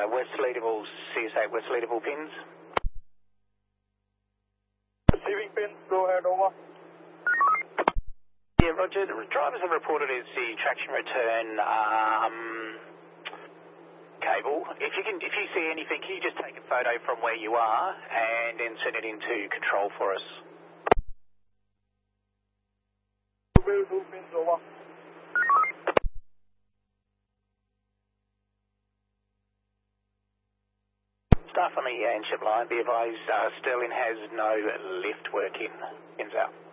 West Leadable, CSA West Leadable pins. Receiving pins, go ahead, over. Yeah, Roger. The drivers have reported it's the traction return cable. If you see anything, can you just take a photo from where you are and then send it into control for us? Two pins, over. Staff on the Anship line, be advised, Sterling has no lift working. Pins out.